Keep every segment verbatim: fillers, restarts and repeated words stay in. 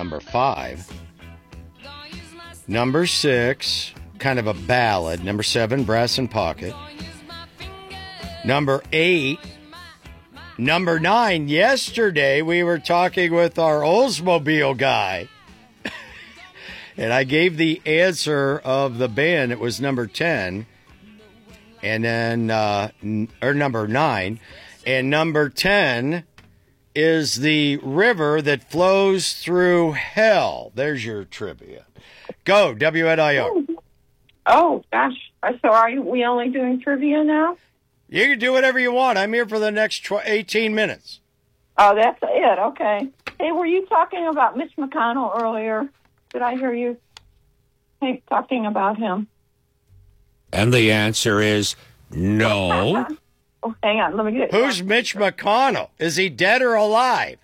number five. Number six, kind of a ballad. Number seven, Brass and Pocket. Number eight. Number nine, yesterday we were talking with our Oldsmobile guy. And I gave the answer of the band. It was number ten. And then, uh, or number nine. And number ten is the river that flows through hell. There's your trivia. Go, W N I O. Oh, gosh. So are we only doing trivia now? You can do whatever you want. I'm here for the next eighteen minutes. Oh, that's it. Okay. Hey, were you talking about Mitch McConnell earlier? Did I hear you hey, talking about him? And the answer is no. Oh, hang on. Let me get it. Who's Mitch McConnell? Is he dead or alive?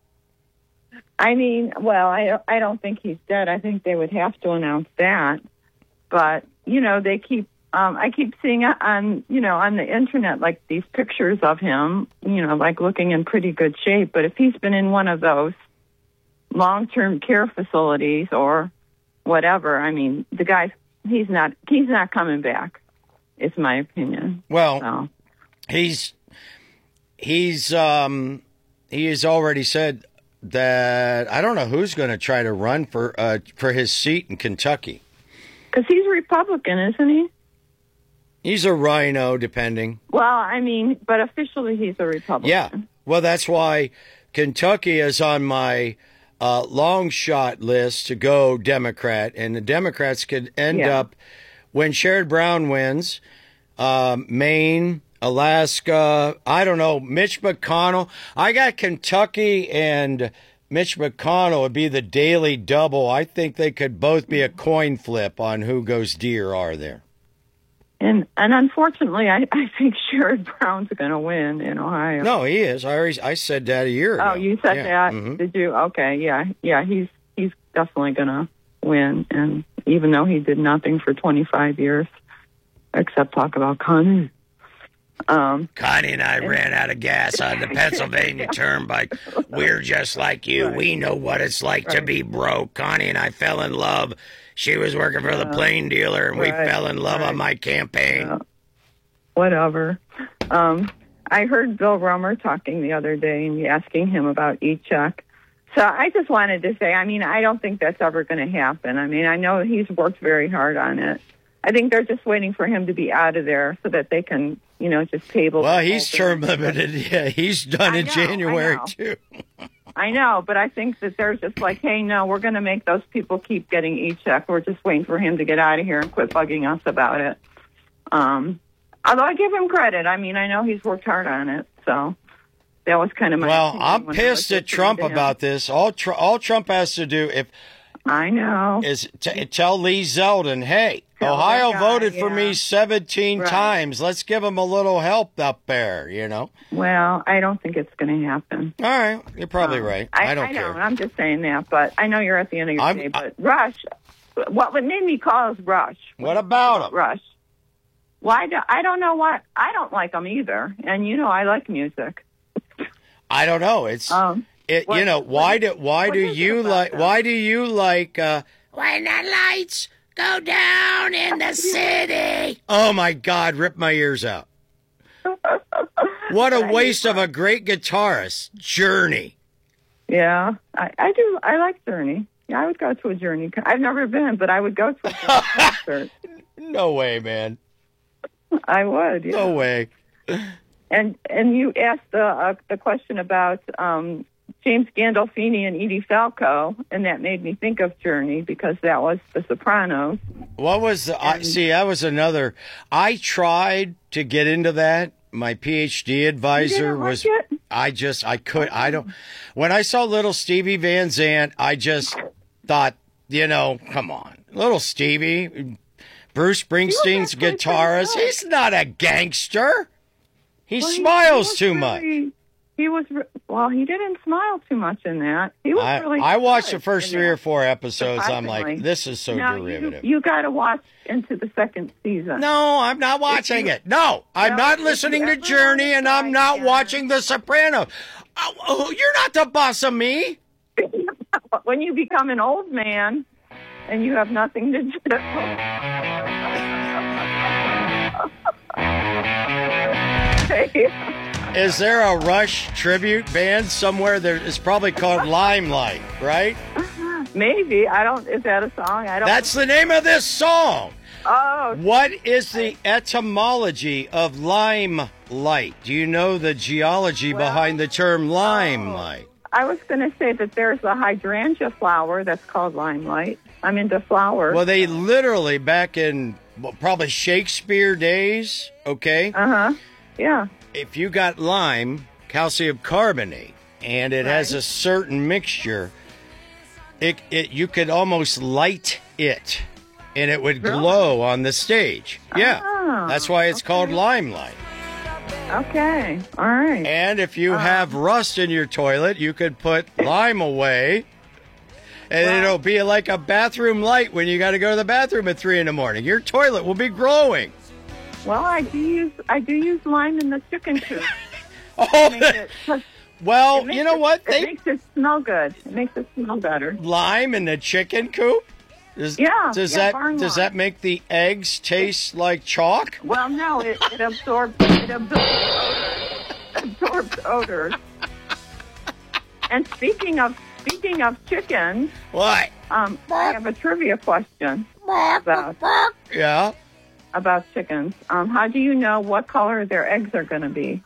I mean, well, I, I don't think he's dead. I think they would have to announce that. But, you know, they keep, um, I keep seeing on, you know, on the internet, like these pictures of him, you know, like looking in pretty good shape. But if he's been in one of those long-term care facilities or whatever, I mean, the guy's, he's not, he's not coming back, is my opinion. Well, so. he's, he's, um, he has already said that I don't know who's going to try to run for, uh, for his seat in Kentucky. Because he's a Republican, isn't he? He's a rhino, depending. Well, I mean, but officially he's a Republican. Yeah. Well, that's why Kentucky is on my uh, long shot list to go Democrat. And the Democrats could end Yeah. up, when Sherrod Brown wins, um, Maine, Alaska, I don't know, Mitch McConnell. I got Kentucky and Mitch McConnell would be the daily double. I think they could both be a coin flip on who goes D or R there. And and unfortunately, I, I think Sherrod Brown's going to win in Ohio. No, he is. I already I said that a year ago. Oh, you said Yeah. that? Mhm. Did you? Okay, yeah, yeah. He's he's definitely going to win, and even though he did nothing for twenty-five years, except talk about Connie. Um, Connie and I ran out of gas on the Pennsylvania Turnpike. We're just like you. Right. We know what it's like to Right. be broke. Connie and I fell in love. She was working for the Uh, plane dealer, and we right, fell in love right. on my campaign. Uh, whatever. Um, I heard Bill Romer talking the other day and asking him about E-Check. So I just wanted to say, I mean, I don't think that's ever going to happen. I mean, I know he's worked very hard on it. I think they're just waiting for him to be out of there so that they can, you know, just table. Well, the he's whole term thing. limited. Yeah, he's done I in know, I January, know. too. I know, but I think that they're just like, hey, no, we're going to make those people keep getting E-Check. We're just waiting for him to get out of here and quit bugging us about it. Um, although I give him credit. I mean, I know he's worked hard on it, so that was kind of my Well, opinion I'm when I pissed was at Trump listening to him. about this. All, Tr- all Trump has to do if I know. is t- tell Lee Zeldin, hey, Tell Ohio that guy, voted for me yeah. seventeen Right. times. Let's give him a little help up there, you know? Well, I don't think it's going to happen. All right. You're probably Um, right. I, I don't I care. I'm just saying that, but I know you're at the end of your I'm- day. But Rush, what what made me call is Rush. What about him? Rush? Why do I don't know why I don't like him either. And you know I like music. I don't know. It's Um, it. what- you know why what- do why what do is it you about like them? why do you like uh, when the lights go down in the city? Oh my God! Rip my ears out. What a waste of a great guitarist, Journey. Yeah, I, I do. I like Journey. Yeah, I would go to a Journey. con- I've never been, but I would go to a Journey concert. No way, man. I would. Yeah. No way. And and you asked the uh, the question about um, James Gandolfini and Edie Falco, and that made me think of Journey because that was The Sopranos. What was the, I, see? That was another. I tried to get into that. My PhD advisor didn't like was. it? I just I could I don't. When I saw little Stevie Van Zandt, I just thought, you know, come on, little Stevie, Bruce Springsteen's actually pretty guitarist. good. He's not a gangster. He Well, he- smiles he was too much. really- He was re- well. He didn't smile too much in that. He was I, really. I watched good the first in three that. or four episodes. I'm like, Surprisingly. this is so Now, derivative. You, you got to watch into the second season. No, I'm not watching you- it. No, I'm No, not if you listening to ever Journey, wanna and I'm try not it. watching The Sopranos. Oh, oh, you're not the boss of me. when you become an old man and you have nothing to do. Is there a Rush tribute band somewhere? There, it's probably called Limelight, right? Maybe. I don't. Is that a song? I don't. That's the name of this song. Oh. What is the etymology of limelight? Do you know the geology Well, behind the term limelight? Oh, I was going to say that there's a hydrangea flower that's called limelight. I'm into flowers. Well, they literally, back in well, probably Shakespeare days, okay? Uh-huh. Yeah. If you got lime, calcium carbonate, and it Right. has a certain mixture, it, it you could almost light it, and it would Really? glow on the stage. Yeah, Ah, that's why it's okay. called limelight. Okay. All right. And if you Uh-huh. have rust in your toilet, you could put lime away, and Well- it'll be like a bathroom light when you got to go to the bathroom at three in the morning. Your toilet will be glowing. Well, I do use I do use lime in the chicken coop. Oh, Makes it- 'cause well, it makes you know it- what? It They makes it smell good. It makes it smell better. lime in the chicken coop. Does, Yeah, Does yeah, that barn does lime. that make the eggs taste like chalk? Well, no, it, it absorbs it absorbs, absorbs odors. And speaking of speaking of chickens, What? um, I have a trivia question about Yeah. about chickens. Um, how do you know what color their eggs are going to be?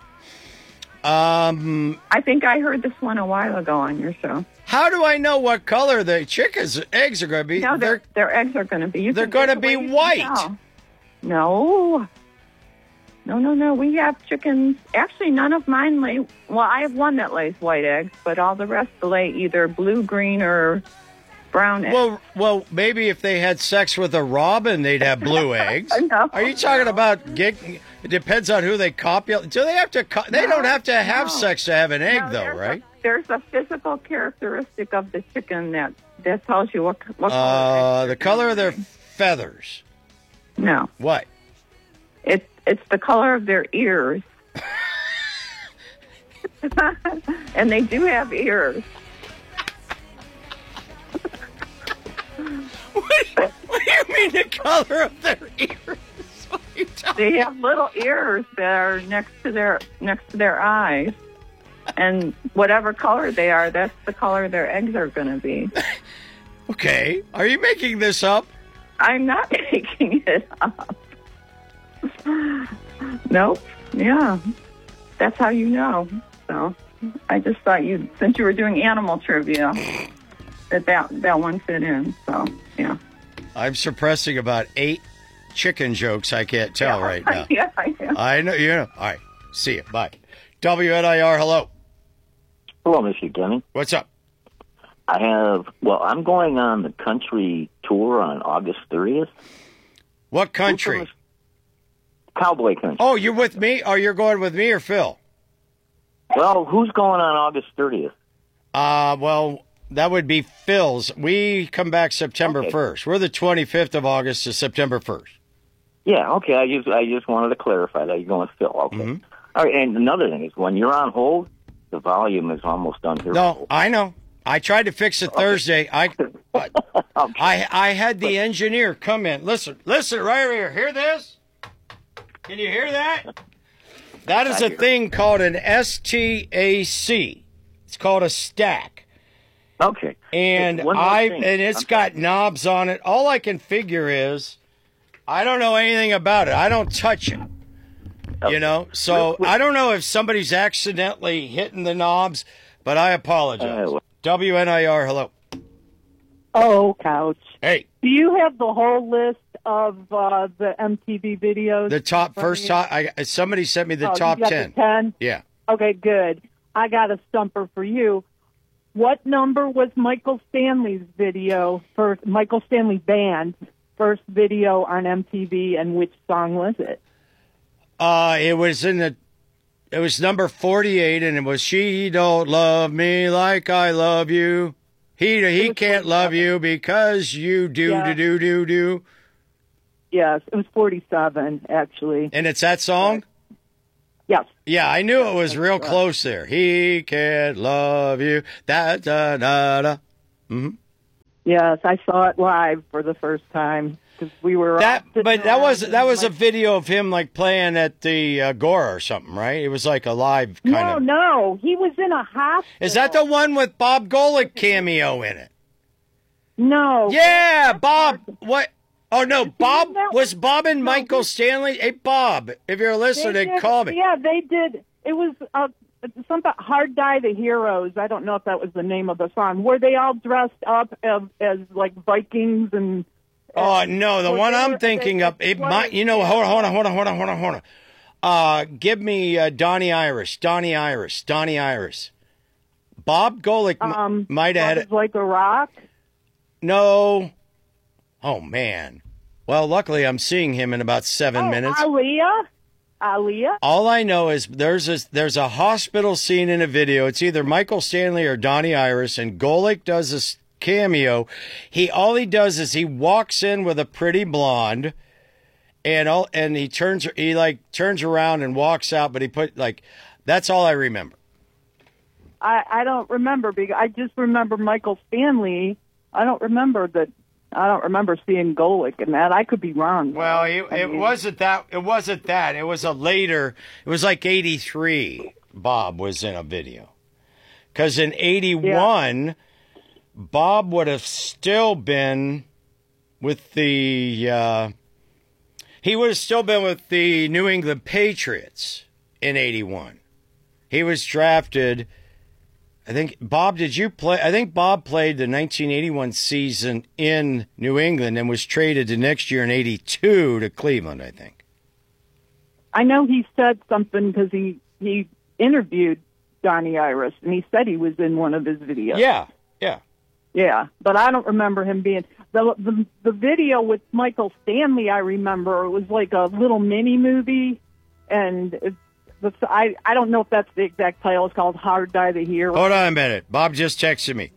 Um. I think I heard this one a while ago on your show. How do I know what color the chickens' eggs are going to be? No, their their eggs are going to be. You They're can- gonna there's a be way you can white. tell. No. No, no, no. We have chickens. Actually, none of mine lay. Well, I have one that lays white eggs, but all the rest lay either blue, green, or brown eggs. Well, well, maybe if they had sex with a robin, they'd have blue eggs. No. Are you talking about gig? It depends on who they copulate. Do they have to? Co- they No, don't have to have no. sex to have an egg, No, though, there's right? A, there's a physical characteristic of the chicken that that tells you what what color. Uh, eggs the they're color of their gonna feathers. be. No, What? it's it's the color of their ears. And they do have ears. What, what do you mean the color of their ears? What are you talking- They have little ears that are next to their next to their eyes, and whatever color they are, that's the color their eggs are going to be. Okay, are you making this up? I'm not making it up. Nope. Yeah, that's how you know. So I just thought you, since you were doing animal trivia, that that, that one fit in. So yeah. I'm suppressing about eight chicken jokes I can't tell yeah. right now. yeah, I know. I know, you know. All right, see you. Bye. W N I R, hello. Hello, Mister Denny. What's up? I have, well, I'm going on the country tour on August thirtieth. What country? Cowboy country. Oh, you're with me? Or you're going with me or Phil? Well, who's going on August thirtieth? Uh, well, that would be Phil's. We come back September Okay. first. We're the twenty-fifth of August to September first. Yeah, okay. I just I just wanted to clarify that you're going with Phil. Okay. Mm-hmm. All right, and another thing is when you're on hold, the volume is almost unhearable. No, I know. I tried to fix it Thursday. I, I, Okay. I, I had the engineer come in. Listen, listen, right over here. Hear this? Can you hear that? That is I a hear. thing called an S T A C. It's called a stack. Okay. And One more I thing. and it's I'm- got knobs on it. All I can figure is I don't know anything about it. I don't touch it. You know? So I don't know if somebody's accidentally hitting the knobs, but I apologize. Uh, well- W N I R, hello. Oh, Couch. Hey, Do you have the whole list of uh, the M T V videos? the top for first me? top I somebody sent me the Oh, top you got ten. The ten? Yeah. Okay, good. I got a stumper for you. What number was Michael Stanley's video, first Michael Stanley Band's first video on M T V, and which song was it? Uh it was in the it was number forty-eight, and it was She Don't Love Me Like I Love You. He he was can't love forty-seven. you because you do Yeah. do do do do. Yes, it was forty-seven, actually. And it's that song? Yes. Yeah, I knew it was real right. close there. He can't love you. Da da da da. Mm-hmm. Yes, I saw it live for the first time because we were that. all But that was that was like, a video of him like playing at the uh, Agora or something, right? It was like a live kind no, of. no, he was in a hospital. Is that the one with Bob Golick cameo in it? No. Yeah, Bob. What? Oh no, Bob that was one? Bob and No, Michael we- Stanley. Hey, Bob, if you're They listening, did- call me. Yeah, they did. It was uh, something Hard Die the Heroes. I don't know if that was the name of the song. Were they all dressed up as, as like Vikings and? Oh no, the Well, one they I'm were- thinking they- of. It what- might, you know. Hold on, hold on, hold on, hold on, hold on, hold on. Uh, give me uh, Donnie Iris, Donnie Iris, Donnie Iris. Bob Golick m- Um, might have had Love it. is Like a Rock. No. Oh man. Well, luckily I'm seeing him in about seven oh, minutes. Aaliyah. Aaliyah. All I know is there's a there's a hospital scene in a video. It's either Michael Stanley or Donnie Iris, and Golick does this cameo. He all he does is he walks in with a pretty blonde, and all and he turns he like turns around and walks out. But he put like that's all I remember. I, I don't remember because I just remember Michael Stanley. I don't remember that. I don't remember seeing Golick in that. I could be wrong. Well, it, I it mean, wasn't that. It wasn't that. It was a later. It was like eighty-three. Bob was in a video, because in eighty-one, yeah. Bob would have still been with the. Uh, he would have still been with the New England Patriots in eighty-one. He was drafted. I think, Bob, did you play? I think Bob played the nineteen eighty-one season in New England and was traded the next year in eighty-two to Cleveland, I think. I know he said something because he, he interviewed Donnie Iris, and he said he was in one of his videos. Yeah, yeah. Yeah, but I don't remember him being... The, the, the video with Michael Stanley, I remember, it was like a little mini-movie, and... It, I, I don't know if that's the exact title. It's called Hard Die the Hero. Hold on a minute. Bob just texted me.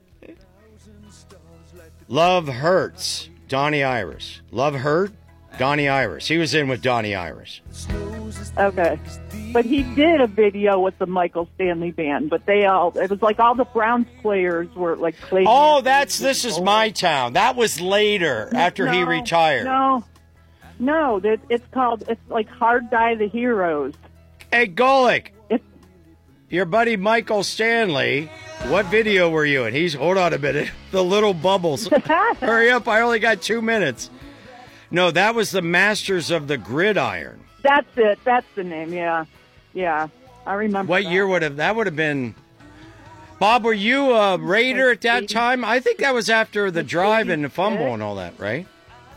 Love Hurts, Donnie Iris. Love Hurt, Donnie Iris. He was in with Donnie Iris. Okay. But he did a video with the Michael Stanley band, but they all, it was like all the Browns players were like Clay. Oh, that's This Is My Town. That was later, after no, he retired. No, no, that it's called, it's like Hard Die the Heroes. Hey, Golick, It's, your buddy Michael Stanley, what video were you in? He's, hold on a minute, the little bubbles. Hurry up, I only got two minutes. No, that was the Masters of the Gridiron. that's it, that's the name, yeah. Yeah, I remember What that. year would have, that would have been, Bob, were you a Raider at that time? I think that was after the drive and the fumble and all that, right?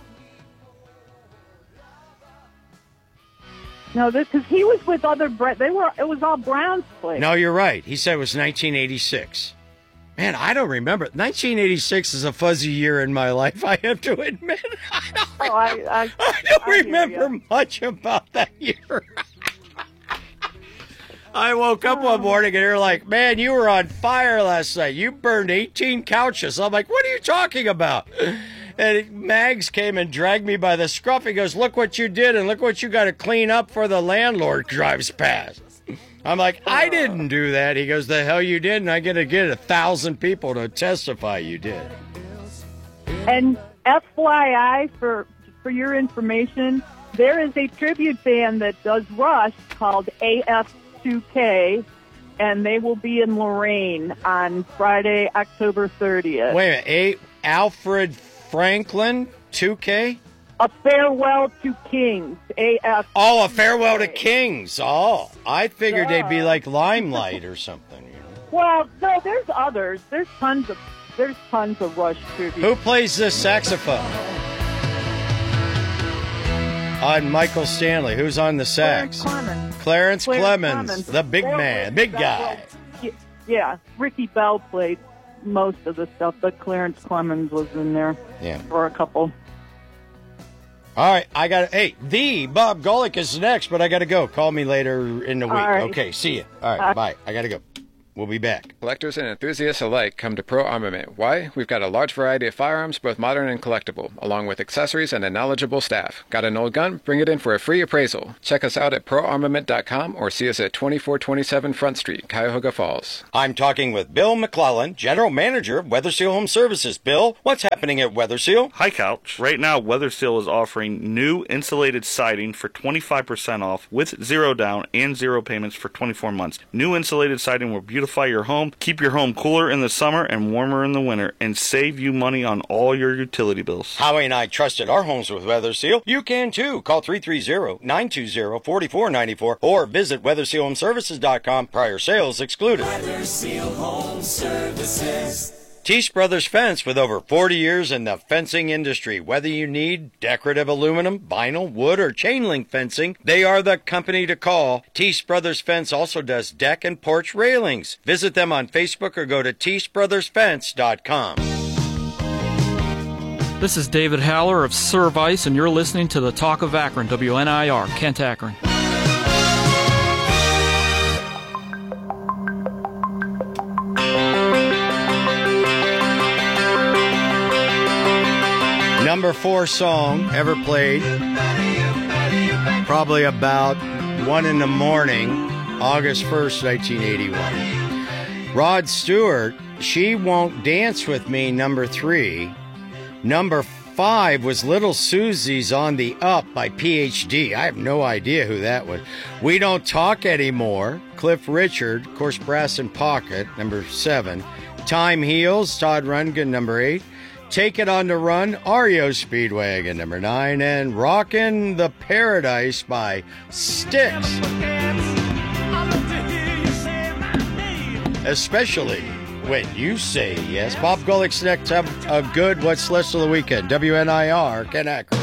No, because he was with other, Bra- they were, it was all Browns players. No, you're right. He said it was nineteen eighty-six. Man, I don't remember. nineteen eighty-six is a fuzzy year in my life, I have to admit. I don't, Oh, I, I, I don't I hear remember ya. much about that year. I woke up one morning and they're like, man, you were on fire last night. You burned eighteen couches. I'm like, what are you talking about? And Mags came and dragged me by the scruff. He goes, look what you did and look what you got to clean up for the landlord drives past. I'm like, I didn't do that. He goes, the hell you did, and I get to get a thousand people to testify you did. And F Y I, for for your information, there is a tribute band that does Rush called A F two K, and they will be in Lorraine on Friday, October thirtieth. Wait a minute, a Alfred Franklin, two K? A Farewell to Kings, A F. Oh, a Farewell to Kings. Oh, I figured they'd be like Limelight or something. You know? Well, no, there's others. There's tons of there's tons of Rush tribute. Who plays this saxophone? On Michael Stanley. Who's on the sax? Clarence Clemens. Clarence, Clarence Clemens, Clemens. the big Or man, Ricky big Bell. guy. Yeah, Ricky Bell played most of the stuff, but Clarence Clemens was in there Yeah. for a couple. All right, I got to, hey, the Bob Golick is next, but I got to go. Call me later in the week. All right. Okay, see you. All right, Uh, bye. I got to go. We'll be back. Collectors and enthusiasts alike come to Pro Armament. Why? We've got a large variety of firearms, both modern and collectible, along with accessories and a knowledgeable staff. Got an old gun? Bring it in for a free appraisal. Check us out at pro armament dot com or see us at twenty-four twenty-seven Front Street, Cuyahoga Falls. I'm talking with Bill McClellan, General Manager of Weather Seal Home Services. Bill, what's happening at Weather Seal? Hi, Couch. Right now, Weather Seal is offering new insulated siding for twenty-five percent off with zero down and zero payments for twenty-four months. New insulated siding will beautify your home, keep your home cooler in the summer and warmer in the winter, and save you money on all your utility bills. Howie and I trusted our homes with Weather Seal. You can too. Call three three zero, nine two zero, four four nine four or visit weather seal home services dot com. Prior sales excluded. Weather Seal Home Services. Teach Brothers Fence, with over forty years in the fencing industry. Whether you need decorative aluminum, vinyl, wood, or chain link fencing, they are the company to call. Teach Brothers Fence also does deck and porch railings. Visit them on Facebook or go to teach brothers fence dot com. This is David Haller of Service, and you're listening to the Talk of Akron, W N I R, Kent, Akron. Number four song ever played, probably about one in the morning, August first, nineteen eighty-one. Rod Stewart, She Won't Dance With Me, number three. Number five was Little Susie's On the Up by P H D. I have no idea who that was. We Don't Talk Anymore, Cliff Richard, of course, Brass and Pocket, number seven. Time Heals, Todd Rundgren, number eight. Take It On the Run, R E O Speedwagon, number nine, and Rockin' the Paradise by Styx. Especially when you say yes. Bob Golick's next up a good What's Left of the Weekend. W N I R, Ken Akron.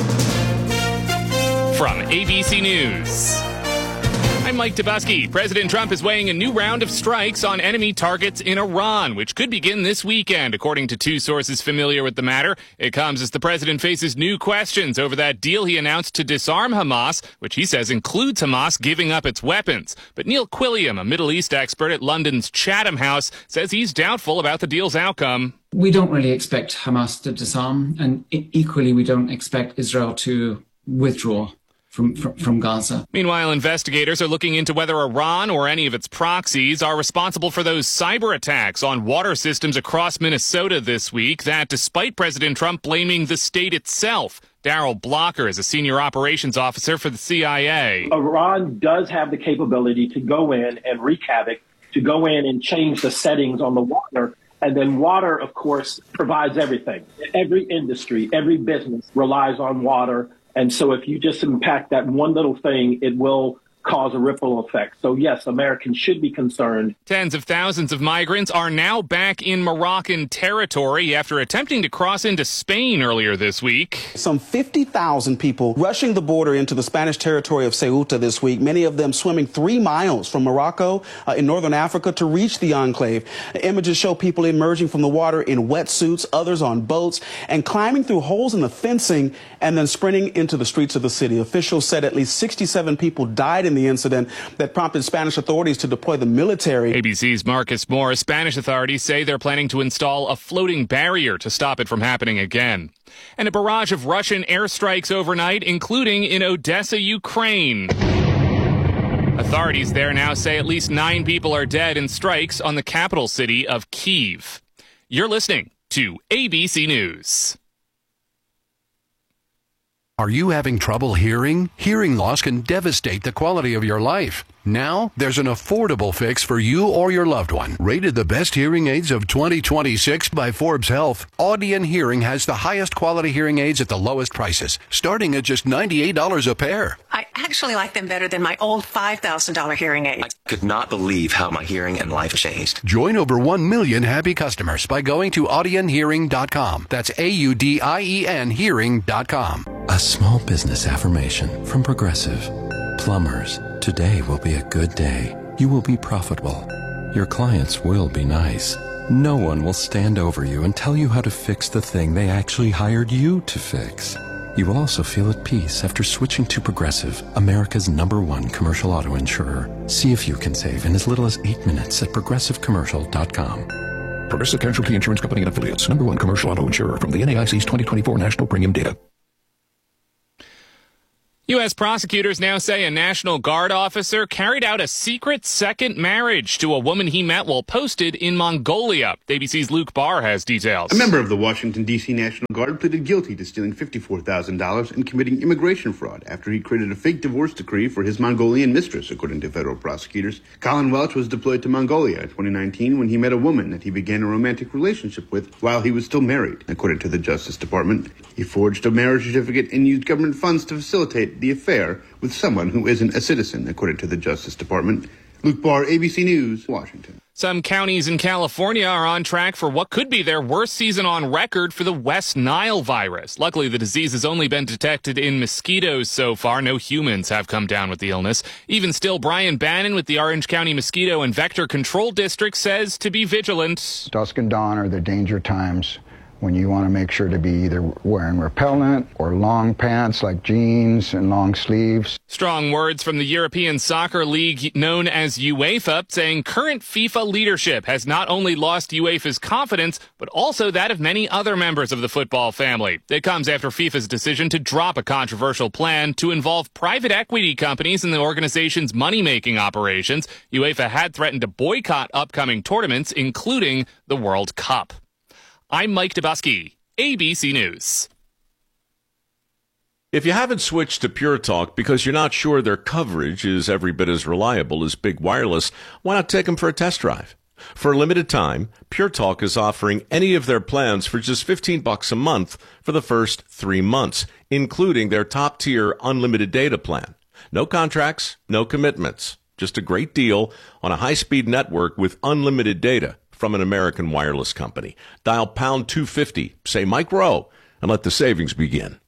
From A B C News, I'm Mike Tobusky. President Trump is weighing a new round of strikes on enemy targets in Iran, which could begin this weekend, according to two sources familiar with the matter. It comes as the president faces new questions over that deal he announced to disarm Hamas, which he says includes Hamas giving up its weapons. But Neil Quilliam, a Middle East expert at London's Chatham House, says he's doubtful about the deal's outcome. We don't really expect Hamas to disarm, and equally we don't expect Israel to withdraw From, from, from Gaza. Meanwhile, investigators are looking into whether Iran or any of its proxies are responsible for those cyber attacks on water systems across Minnesota this week, that despite President Trump blaming the state itself. Daryl Blocker is a senior operations officer for the C I A. Iran does have the capability to go in and wreak havoc, to go in and change the settings on the water. And then water, of course, provides everything. Every industry, every business relies on water. And so if you just impact that one little thing, it will cause a ripple effect. So, yes, Americans should be concerned. Tens of thousands of migrants are now back in Moroccan territory after attempting to cross into Spain earlier this week. Some fifty thousand people rushing the border into the Spanish territory of Ceuta this week, many of them swimming three miles from Morocco uh, in northern Africa to reach the enclave. Images show people emerging from the water in wetsuits, others on boats, and climbing through holes in the fencing and then sprinting into the streets of the city. Officials said at least sixty-seven people died in the incident that prompted Spanish authorities to deploy the military. A B C's Marcus Moore. Spanish authorities say they're planning to install a floating barrier to stop it from happening again. And a barrage of Russian airstrikes overnight, including in Odessa, Ukraine. Authorities there now say at least nine people are dead in strikes on the capital city of Kyiv. You're listening to A B C News. Are you having trouble hearing? Hearing loss can devastate the quality of your life. Now, there's an affordable fix for you or your loved one. Rated the best hearing aids of twenty twenty-six by Forbes Health, Audion Hearing has the highest quality hearing aids at the lowest prices, starting at just ninety-eight dollars a pair. I actually like them better than my old five thousand dollars hearing aids. I could not believe how my hearing and life changed. Join over one million happy customers by going to audion hearing dot com. That's A U D I E N hearing dot com. A small business affirmation from Progressive. Plumbers, today will be a good day. You will be profitable. Your clients will be nice. No one will stand over you and tell you how to fix the thing they actually hired you to fix. You will also feel at peace after switching to Progressive, America's number one commercial auto insurer. See if you can save in as little as eight minutes at progressive commercial dot com. Progressive Casualty Insurance Company and Affiliates, number one commercial auto insurer from the N A I C's twenty twenty-four National Premium Data. U S prosecutors now say a National Guard officer carried out a secret second marriage to a woman he met while posted in Mongolia. A B C's Luke Barr has details. A member of the Washington, D C National Guard pleaded guilty to stealing fifty-four thousand dollars and committing immigration fraud after he created a fake divorce decree for his Mongolian mistress, according to federal prosecutors. Colin Welch was deployed to Mongolia in twenty nineteen when he met a woman that he began a romantic relationship with while he was still married, according to the Justice Department. He forged a marriage certificate and used government funds to facilitate the affair with someone who isn't a citizen, according to the Justice Department. Luke Barr, A B C News, Washington. Some counties in California are on track for what could be their worst season on record for the West Nile virus. Luckily, the disease has only been detected in mosquitoes so far. No humans have come down with the illness. Even still, Brian Bannon with the Orange County Mosquito and Vector Control District says to be vigilant. Dusk and dawn are the danger times when you want to make sure to be either wearing repellent or long pants like jeans and long sleeves. Strong words from the European Soccer League known as UEFA, saying current FIFA leadership has not only lost UEFA's confidence, but also that of many other members of the football family. It comes after FIFA's decision to drop a controversial plan to involve private equity companies in the organization's money-making operations. UEFA had threatened to boycott upcoming tournaments, including the World Cup. I'm Mike Dubusky, A B C News. If you haven't switched to Pure Talk because you're not sure their coverage is every bit as reliable as Big Wireless, why not take them for a test drive? For a limited time, Pure Talk is offering any of their plans for just fifteen bucks a month for the first three months, including their top-tier unlimited data plan. No contracts, no commitments. Just a great deal on a high-speed network with unlimited data from an American wireless company. Dial pound two fifty, say Mike Rowe, and let the savings begin.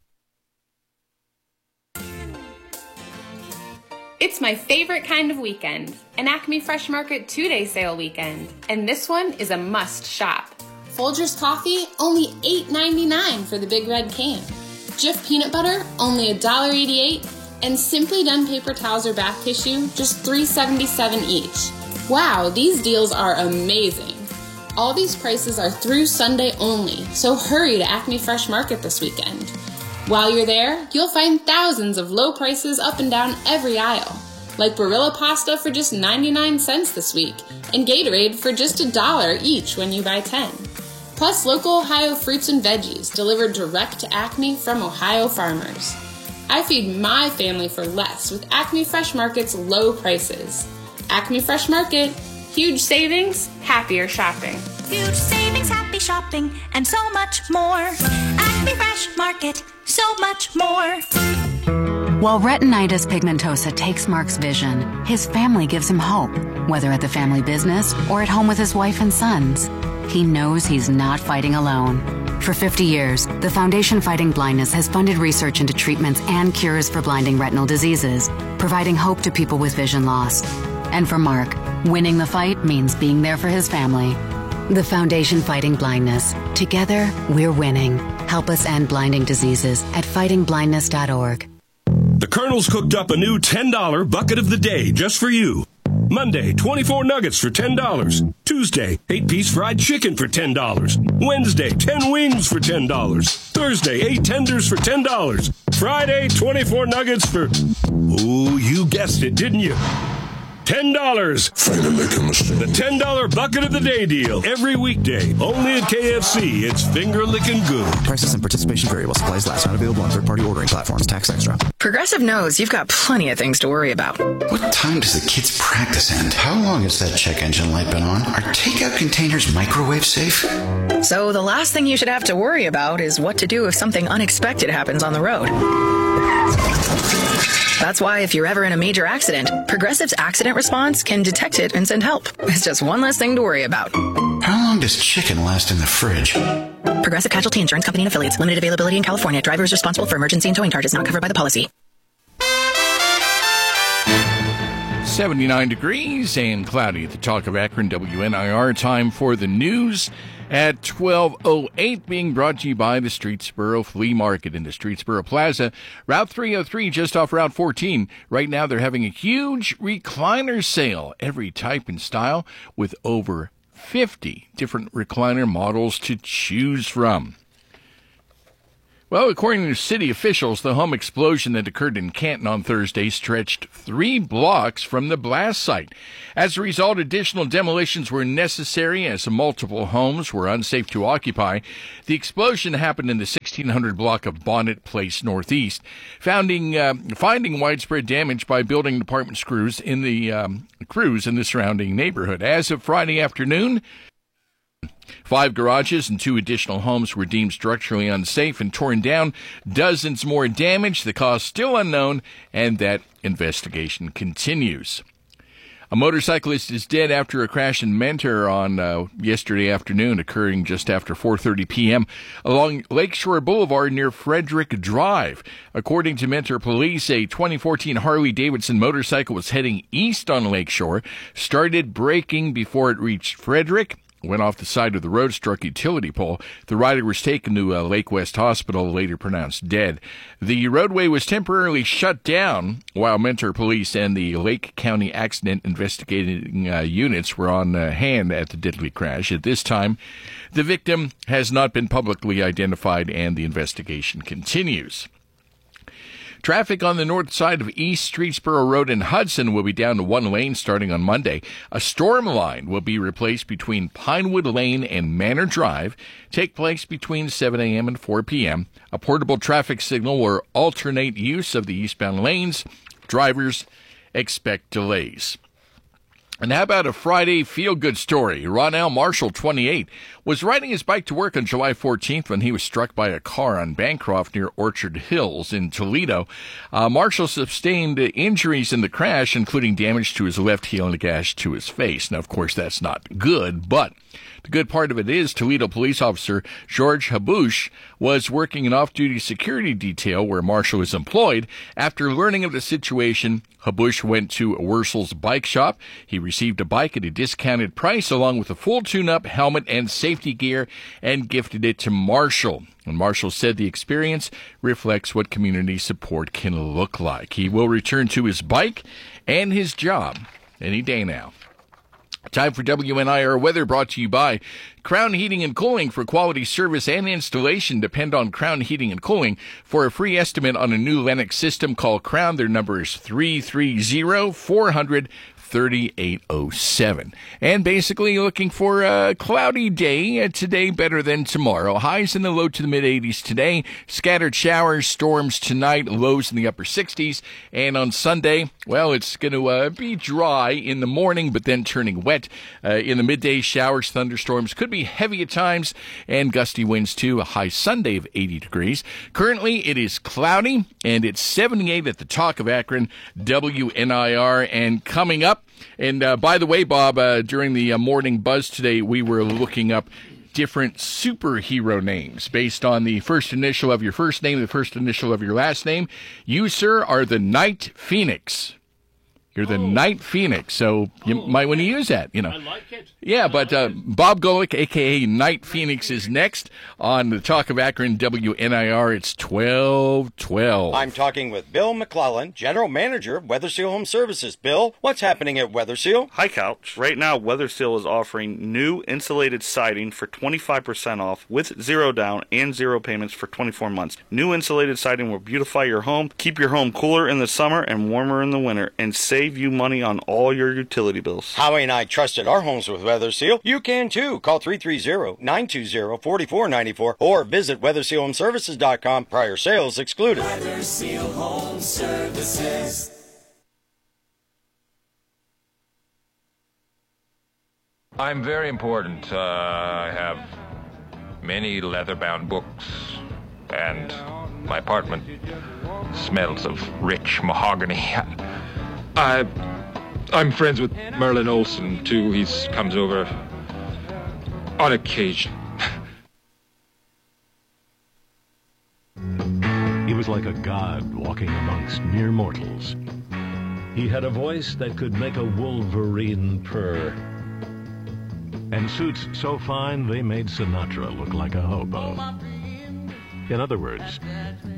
It's my favorite kind of weekend, an Acme Fresh Market two-day sale weekend. And this one is a must shop. Folgers coffee, only eight ninety-nine for the big red can. Jif peanut butter, only one dollar eighty-eight. And Simply Done paper towels or bath tissue, just three seventy-seven each. Wow, these deals are amazing. All these prices are through Sunday only, so hurry to Acme Fresh Market this weekend. While you're there, you'll find thousands of low prices up and down every aisle, like Barilla pasta for just ninety-nine cents this week, and Gatorade for just a dollar each when you buy ten. Plus local Ohio fruits and veggies delivered direct to Acme from Ohio farmers. I feed my family for less with Acme Fresh Market's low prices. Acme Fresh Market. Huge savings, happier shopping. Huge savings, happy shopping, and so much more. Acme Fresh Market, so much more. While retinitis pigmentosa takes Mark's vision, his family gives him hope, whether at the family business or at home with his wife and sons. He knows he's not fighting alone. For fifty years, the Foundation Fighting Blindness has funded research into treatments and cures for blinding retinal diseases, providing hope to people with vision loss. And for Mark, winning the fight means being there for his family. The Foundation Fighting Blindness. Together, we're winning. Help us end blinding diseases at fighting blindness dot org. The Colonel's cooked up a new ten dollar bucket of the day just for you. Monday, twenty-four nuggets for ten dollars. Tuesday, eight-piece fried chicken for ten dollars. Wednesday, ten wings for ten dollars. Thursday, eight tenders for ten dollars. Friday, twenty-four nuggets for... Ooh, you guessed it, didn't you? ten dollars. The ten dollar bucket of the day deal. Every weekday. Only at K F C. It's finger-licking good. Prices and participation vary while supplies last. Not available on third-party ordering platforms. Tax extra. Progressive knows you've got plenty of things to worry about. What time does the kids' practice end? How long has that check engine light been on? Are takeout containers microwave safe? So the last thing you should have to worry about is what to do if something unexpected happens on the road. That's why if you're ever in a major accident, Progressive's accident response can detect it and send help. It's just one less thing to worry about. How long does chicken last in the fridge? Progressive Casualty Insurance Company and Affiliates. Limited availability in California. Driver is responsible for emergency and towing charges not covered by the policy. seventy-nine degrees and cloudy at the Talk of Akron, W N I R. Time for the news. at twelve oh eight, being brought to you by the Streetsboro Flea Market in the Streetsboro Plaza, Route three oh three, just off Route fourteen. Right now, they're having a huge recliner sale, every type and style, with over fifty different recliner models to choose from. Well, according to city officials, the home explosion that occurred in Canton on Thursday stretched three blocks from the blast site. As a result, additional demolitions were necessary as multiple homes were unsafe to occupy. The explosion happened in the sixteen hundred block of Bonnet Place Northeast, finding, uh, finding widespread damage by building department crews in the um, crews in the surrounding neighborhood. As of Friday afternoon, five garages and two additional homes were deemed structurally unsafe and torn down. Dozens more damaged. The cause still unknown, and that investigation continues. A motorcyclist is dead after a crash in Mentor on uh, yesterday afternoon, occurring just after four thirty p.m. along Lakeshore Boulevard near Frederick Drive. According to Mentor police, a twenty fourteen Harley-Davidson motorcycle was heading east on Lakeshore, started braking before it reached Frederick, went off the side of the road, struck a utility pole. The rider was taken to uh, Lake West Hospital, later pronounced dead. The roadway was temporarily shut down while Mentor Police and the Lake County Accident Investigating uh, Units were on uh, hand at the deadly crash. At this time, the victim has not been publicly identified, and the investigation continues. Traffic on the north side of East Streetsboro Road in Hudson will be down to one lane starting on Monday. A storm line will be replaced between Pinewood Lane and Manor Drive, take place between seven a.m. and four p.m. A portable traffic signal will alternate use of the eastbound lanes. Drivers expect delays. And how about a Friday feel-good story? Ronell Marshall, twenty-eight, was riding his bike to work on July fourteenth when he was struck by a car on Bancroft near Orchard Hills in Toledo. Uh, Marshall sustained injuries in the crash, including damage to his left heel and a gash to his face. Now, of course, that's not good, but the good part of it is Toledo police officer George Habush was working an off-duty security detail where Marshall is employed. After learning of the situation, Habush went to Wurzel's bike shop. He received a bike at a discounted price along with a full tune-up, helmet, and safety gear, and gifted it to Marshall. And Marshall said the experience reflects what community support can look like. He will return to his bike and his job any day now. Time for W N I R weather, brought to you by Crown Heating and Cooling. For quality service and installation, depend on Crown Heating and Cooling. For a free estimate on a new Lennox system, call Crown. Their number is three three zero, four hundred, thirty-eight oh seven. And basically looking for a cloudy day. Uh, today better than tomorrow. Highs in the low to the mid eighties today. Scattered showers, storms tonight, lows in the upper sixties. And on Sunday, well, it's going to uh, be dry in the morning, but then turning wet. Uh, in the midday, showers, thunderstorms could be heavy at times, and gusty winds too. A high Sunday of eighty degrees. Currently, it is cloudy, and it's seventy-eight at the Talk of Akron, W N I R. And coming up, and uh, by the way, Bob, uh, during the uh, morning buzz today, we were looking up different superhero names based on the first initial of your first name, the first initial of your last name. You, sir, are the Night Phoenix. You're the oh. Night Phoenix, so you oh, might want to use that, you know. I like it. Yeah, but uh, Bob Golick, a k a. Night Phoenix, is next on the Talk of Akron, W N I R. It's twelve twelve. I'm talking with Bill McClellan, General Manager of Weatherseal Home Services. Bill, what's happening at Weatherseal? Hi, Couch. Right now, Weatherseal is offering new insulated siding for twenty-five percent off with zero down and zero payments for twenty-four months. New insulated siding will beautify your home, keep your home cooler in the summer and warmer in the winter, and save you money on all your utility bills. Howie and I trusted our homes with Weatherseal. You can too. Call three three zero, nine two zero, four four nine four or visit weatherseal home services dot com. Prior sales excluded. Weatherseal Home Services. I'm very important. Uh, I have many leather-bound books, and my apartment smells of rich mahogany. I, I'm friends with Merlin Olsen, too. He comes over on occasion. He was like a god walking amongst mere mortals. He had a voice that could make a wolverine purr. and suits so fine they made Sinatra look like a hobo. In other words,